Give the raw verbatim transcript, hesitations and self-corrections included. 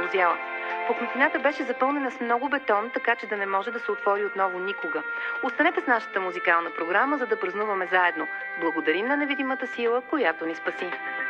замързяла. Пукнатината беше запълнена с много бетон, така че да не може да се отвори отново никога. Останете с нашата музикална програма, за да празнуваме заедно. Благодарим на невидимата сила, която ни спаси.